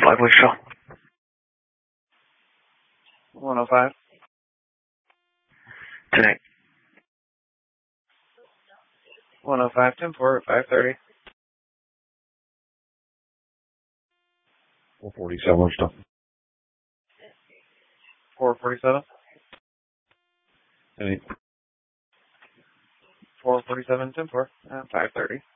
Flagler Show. 105. Tonight. 105, 10-4 at 5:30. 447 stuff. 447. 10-8. 447, 10-4 at 5:30.